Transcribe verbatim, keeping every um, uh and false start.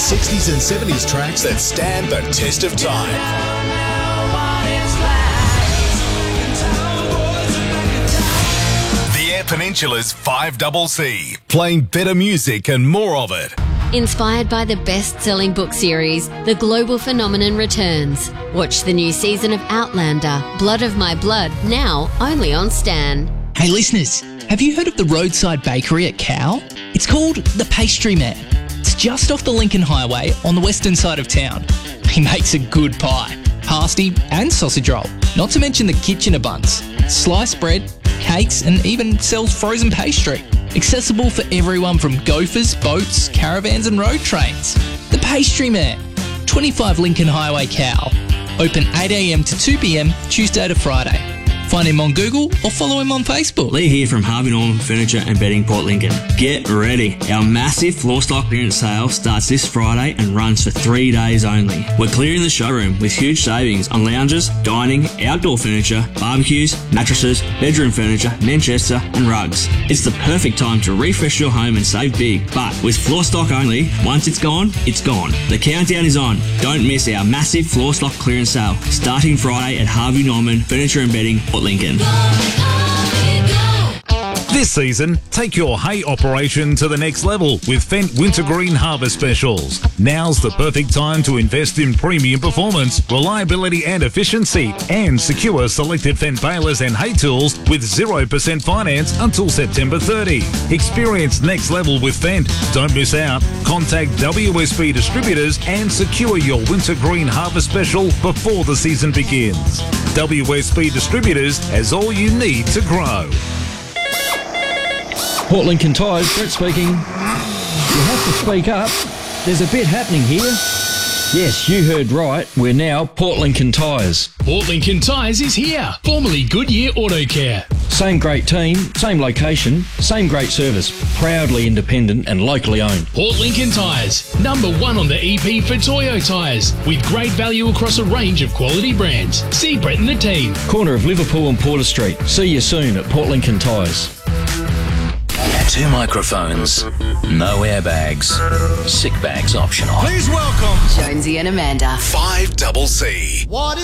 sixties and seventies tracks that stand the test of time. Peninsula's five C C, playing better music and more of it. Inspired by the best-selling book series, The Global Phenomenon returns. Watch the new season of Outlander, Blood of My Blood, now only on Stan. Hey listeners, have you heard of the roadside bakery at Cow? It's called The Pastry Man. It's just off the Lincoln Highway on the western side of town. He makes a good pie, pasty and sausage roll, not to mention the Kitchener buns, sliced bread, cakes and even sells frozen pastry. Accessible for everyone from gophers, boats, caravans and road trains. The Pastry Man, twenty-five Lincoln Highway, Cow. Open eight a m to two p m Tuesday to Friday. Find him on Google or follow him on Facebook. Lee here from Harvey Norman Furniture and Bedding, Port Lincoln. Get ready. Our massive floor stock clearance sale starts this Friday and runs for three days only. We're clearing the showroom with huge savings on lounges, dining, outdoor furniture, barbecues, mattresses, bedroom furniture, Manchester and rugs. It's the perfect time to refresh your home and save big. But with floor stock only, once it's gone, it's gone. The countdown is on. Don't miss our massive floor stock clearance sale starting Friday at Harvey Norman Furniture and Bedding, Port Lincoln. This season, take your hay operation to the next level with Fendt Wintergreen Harvest Specials. Now's the perfect time to invest in premium performance, reliability and efficiency, and secure selected Fendt balers and hay tools with zero percent finance until September thirtieth. Experience next level with Fendt. Don't miss out. Contact W S B Distributors and secure your Wintergreen Harvest Special before the season begins. W S B Distributors has all you need to grow. Port Lincoln Tyres, Brett speaking. You have to speak up. There's a bit happening here. Yes, you heard right. We're now Port Lincoln Tyres. Port Lincoln Tyres is here, formerly Goodyear Auto Care. Same great team, same location, same great service. Proudly independent and locally owned. Port Lincoln Tyres, number one on the E P for Toyo tyres, with great value across a range of quality brands. See Brett and the team. Corner of Liverpool and Porter Street. See you soon at Port Lincoln Tyres. Two microphones, no airbags, sick bags optional. Please welcome Jonesy and Amanda. five C C. What